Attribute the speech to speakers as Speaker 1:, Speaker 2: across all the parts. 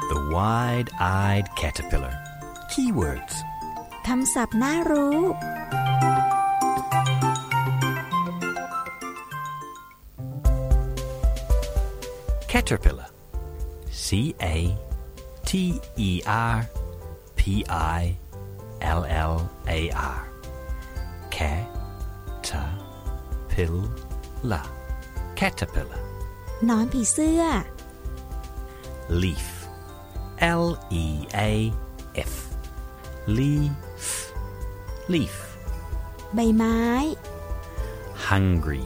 Speaker 1: The wide-eyed caterpillar. Keywords.
Speaker 2: คำศัพท์น่ารู้
Speaker 1: Caterpillar. C-A-T-E-R-P-I-L-L-A-R. Caterpillar. Caterpillar.
Speaker 2: หนอนผีเสื้อ
Speaker 1: Leaf. L-E-A-F. Leaf. Leaf.
Speaker 2: ใบไม้
Speaker 1: Hungry.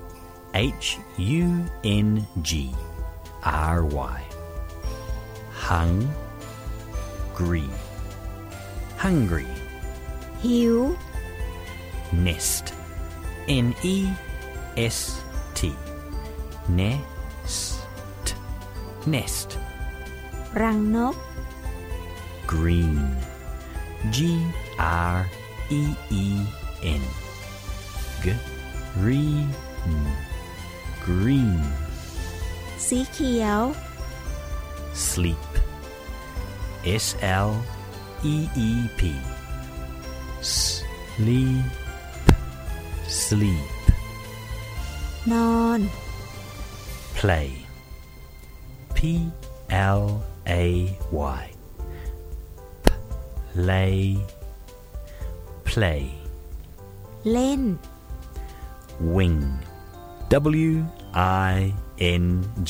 Speaker 1: H-U-N-G-R-Y. Hungry. Hungry.
Speaker 2: หิว
Speaker 1: Nest. N-E-S-T. Nest. Nest.
Speaker 2: รังนก
Speaker 1: Green. G-R-E-E-N. Green. Green.
Speaker 2: สีเขียว
Speaker 1: Sleep. S-L-E-E-P. Sleep. Sleep.
Speaker 2: นอน
Speaker 1: Play. P-L-A-Y. Play. Play.
Speaker 2: เล่น
Speaker 1: Wing. W-I-N-G.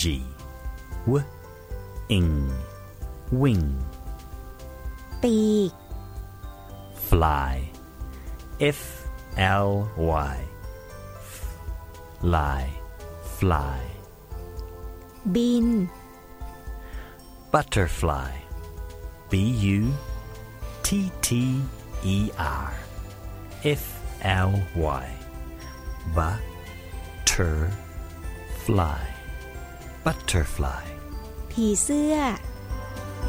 Speaker 1: W-ing. Wing.
Speaker 2: ปีก
Speaker 1: Fly. F-L-Y. Fly. Fly.
Speaker 2: บิน
Speaker 1: Butterfly. B-U-T-T-E-R. F-L-Y. Butterfly. Butterfly.
Speaker 2: ผีเสื้อ